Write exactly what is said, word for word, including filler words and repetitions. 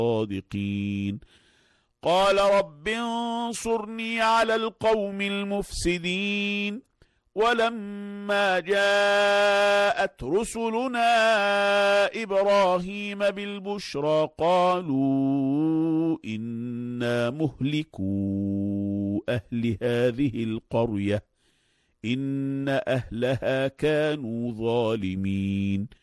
الصادقين قال رب انصرني على القوم المفسدين ولما جاءت رسلنا إبراهيم بالبشرى قالوا إنا مهلكو أهل هذه القرية إن أهلها كانوا ظالمين